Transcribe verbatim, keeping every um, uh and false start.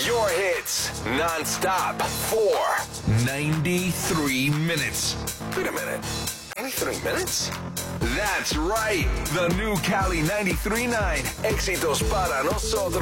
Your hits, non-stop for ninety-thrhree minutes. Wait a minute. ninety-three minutes? That's right. The new Cali ninety-three point nine. Éxitos para nosotros.